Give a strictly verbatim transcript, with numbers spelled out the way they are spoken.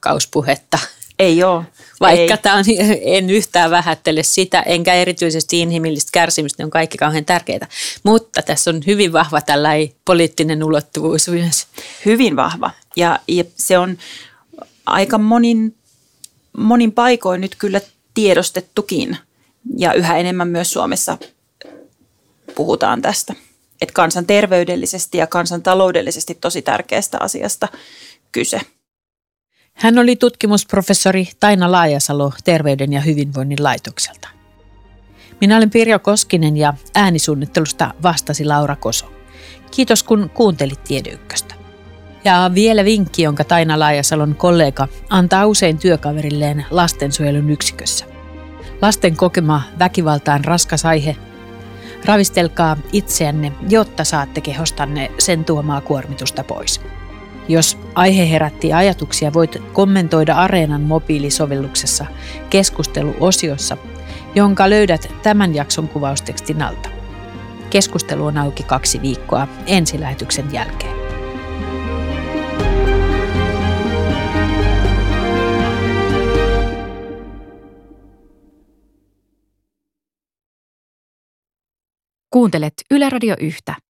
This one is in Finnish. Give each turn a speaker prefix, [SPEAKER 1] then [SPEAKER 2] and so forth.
[SPEAKER 1] rakkauspuhetta.
[SPEAKER 2] Ei ole.
[SPEAKER 1] Vaikka
[SPEAKER 2] ei.
[SPEAKER 1] Tämä on, en yhtään vähättele sitä, enkä erityisesti inhimillistä kärsimystä, ne on kaikki kauhean tärkeitä. Mutta tässä on hyvin vahva tällainen poliittinen ulottuvuus myös.
[SPEAKER 2] Hyvin vahva. Ja, ja se on aika monin, monin paikoin nyt kyllä tiedostettukin. Ja yhä enemmän myös Suomessa puhutaan tästä. Että kansanterveydellisesti ja kansantaloudellisesti tosi tärkeästä asiasta kyse.
[SPEAKER 1] Hän oli tutkimusprofessori Taina Laajasalo Terveyden ja hyvinvoinnin laitokselta. Minä olen Pirjo Koskinen ja äänisuunnittelusta vastasi Laura Koso. Kiitos kun kuuntelit Tiede Ykköstä. Ja vielä vinkki, jonka Taina Laajasalon kollega antaa usein työkaverilleen lastensuojelun yksikössä. Lasten kokema väkivalta on raskas aihe. Ravistelkaa itseänne, jotta saatte kehostanne sen tuomaa kuormitusta pois. Jos aihe herätti ajatuksia, voit kommentoida Areenan mobiilisovelluksessa keskusteluosiossa, jonka löydät tämän jakson kuvaustekstin alta. Keskustelu on auki kaksi viikkoa ensilähetyksen jälkeen.
[SPEAKER 3] Kuuntelet Yle Radio Yhtä.